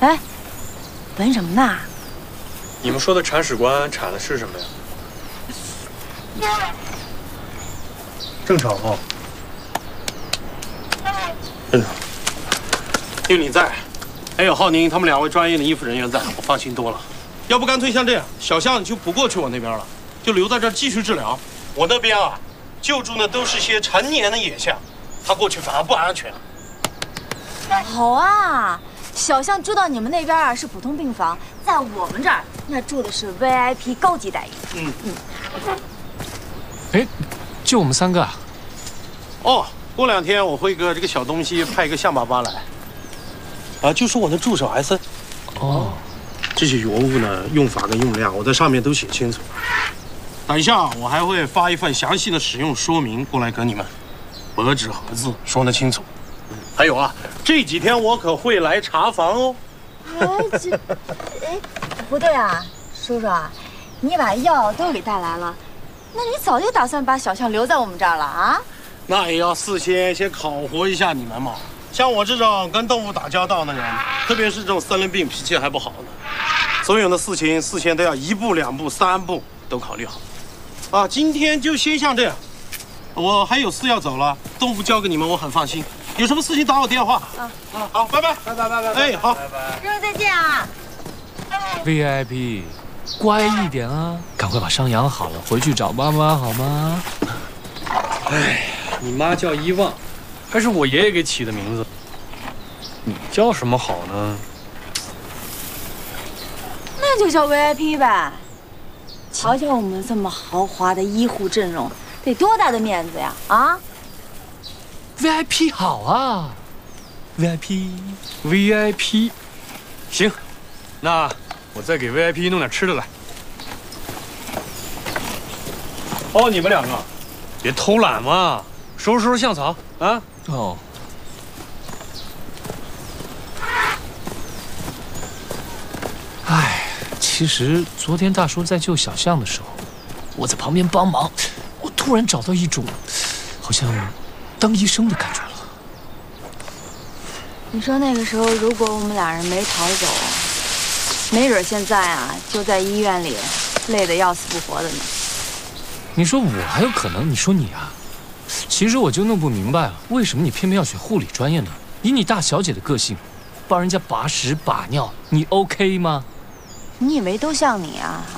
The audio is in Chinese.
哎，闻什么呢？ 你们说的铲屎官铲的是什么呀？正常啊，正常。有你在，还有浩宁他们2位专业的医护人员在，我放心多了。要不干脆像这样，小象你就不过去我那边了，就留在这儿继续治疗。我那边啊，救助的都是些成年的野象，他过去反而不安全。 好啊，小象住到你们那边啊是普通病房，在我们这儿那住的是 VIP 高级待遇。 哎，就我们3个啊？ 哦，过2天我会给这个小东西派一个象爸爸来。就是我的助手艾森。 哦， 这些药物呢，用法跟用量我在上面都写清楚。等一下我还会发一份详细的使用说明过来给你们，白纸黑字说得清楚。还有啊，这几天我可会来查房哦。 不对啊，叔叔啊，你把药都给带来了，那你早就打算把小象留在我们这儿了啊？ 那也要事先考核一下你们嘛。像我这种跟动物打交道的人，特别是这种森林病，脾气还不好呢。所有的事情事先都要1步2步3步都考虑好。今天就先像这样，我还有事要走了，动物交给你们，我很放心。有什么事情打我电话。好，拜拜。哎，好，拜拜。 叔叔再见啊。 VIP， 乖一点啊，赶快把伤养好了，回去找妈妈好吗？ 哎，你妈叫伊旺，还是我爷爷给起的名字？你叫什么好呢？ 那就叫 VIP 呗。瞧瞧我们这么豪华的医护阵容，得多大的面子呀！啊 ，VIP 好啊 ，VIP， 行，那我再给 VIP 弄点吃的来。哦，你们2个别偷懒嘛，收拾象草啊。 哦。哎，其实昨天大叔在救小象的时候，我在旁边帮忙，我突然找到一种好像当医生的感觉了。 你说那个时候，如果我们2人没逃走，没准现在啊就在医院里累得要死不活的呢。 你说我还有可能？你说你啊？其实我就弄不明白啊，为什么你偏偏要选护理专业呢？以你大小姐的个性，帮人家把屎把尿，你 OK 吗？ 你以为都像你啊？